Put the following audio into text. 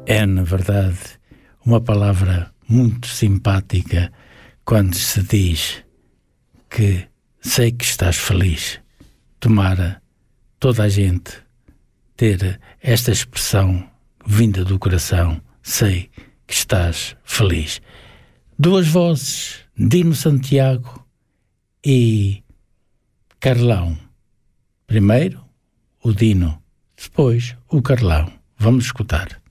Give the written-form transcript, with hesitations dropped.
É, na verdade, uma palavra muito simpática quando se diz que sei que estás feliz. Tomara toda a gente ter esta expressão vinda do coração, sei que estás feliz. Duas vozes, Dino Santiago e Carlão. Primeiro o Dino, depois o Carlão. Vamos escutar.